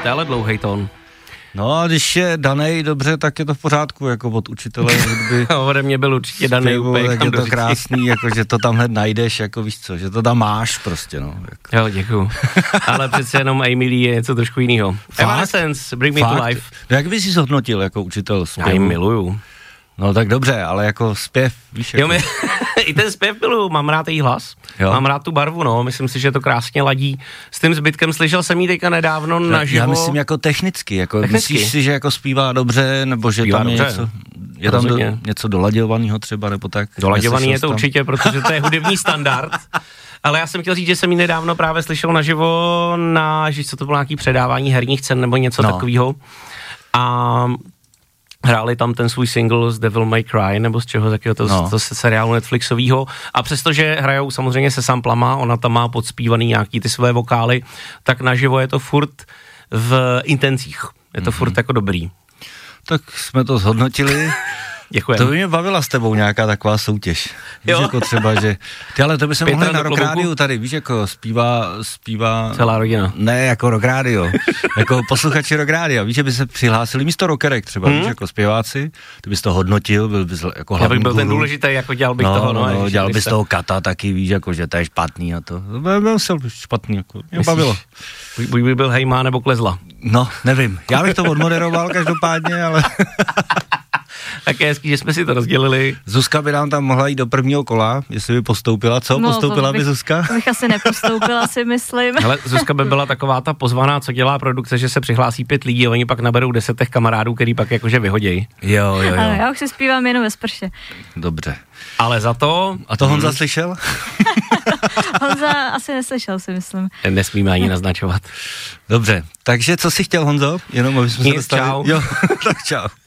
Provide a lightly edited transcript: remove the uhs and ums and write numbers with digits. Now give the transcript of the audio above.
To je ale dlouhej tón. No a když je danej dobře, tak je to v pořádku, jako od učitele hudby. Ode mě byl určitě danej úplně. Tak je to krásný, jako že to tam hned najdeš, jako víš co, že to tam máš prostě, no. Jako. Jo, děkuju. Ale přece jenom Amy Lee je něco trošku jinýho. Evanescence, Bring Me to Life. No jak bys jsi zhodnotil jako učitel zpěvu? Já ji miluju. No tak dobře, ale jako zpěv, víš jako. Jo, i ten zpěv miluju, mám rád její hlas, mám rád tu barvu, no, myslím si, že to krásně ladí s tím zbytkem, slyšel jsem jí teďka nedávno naživo. Já myslím jako technicky, jako myslíš si, že jako zpívá dobře, nebo že zpívá tam dobře. je něco, je tam něco dolaďovaného třeba, nebo tak? Dolaďovaný je to tam určitě, protože to je hudební standard. Ale já jsem chtěl říct, že jsem ji nedávno právě slyšel naživo na, že co to bylo nějaký předávání herních cen nebo něco takového. A hráli tam ten svůj single z Devil May Cry, nebo z čeho takového to seriálu Netflixovýho. A přestože hrajou samozřejmě se samplama, ona tam má podspívaný nějaký ty své vokály, tak naživo je to furt v intencích. Je to furt jako dobrý. Tak jsme to zhodnotili. Děkujem. To by mě bavila s tebou nějaká taková soutěž. Víš, jako třeba, že... Ty, ale to by se mohli na Rock Rádiu tady, víš, jako zpívá... Celá rodina. Ne, jako Rock Rádio. Jako posluchači Rock Rádia. Víš, že by se přihlásili místo rockerek třeba, víš, jako zpěváci. Ty bys to hodnotil, byl bys jako hlavní. Já bych byl ten důležitý, jako dělal bych toho, no. Dělal bys toho Kata taky, víš, jako, že to je špatný a to. Byl špatný, jako. Mě bavilo. Buď by byl Hejma nebo Klezla. No, nevím. Já bych to odmoderoval každopádně, ale... Tak je hezký, že jsme si to rozdělili. Zuzka by nám tam mohla jít do prvního kola, jestli by postoupila. Co? No, postoupila by Zuzka? Bych asi nepostoupila, si myslím. Ale Zuzka by byla taková ta pozvaná, co dělá produkce, že se přihlásí 5 lidí a oni pak naberou 10 kamarádů, který pak jakože vyhodějí. Jo. Ale já už si zpívám jenom ve sprše. Dobře. Ale za to... A to Honza slyšel? Honza asi neslyšel, si myslím. Nesmíme ani naznačovat. Dobře, takže co jsi chtěl, Honzo? Jenom aby jsme se dostali... Čau. Jo, tak čau.